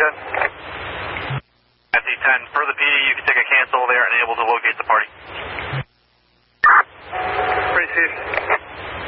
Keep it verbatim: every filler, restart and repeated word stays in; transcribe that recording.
ten. At the ten, for the P D, you can take a cancel there and able to locate the party.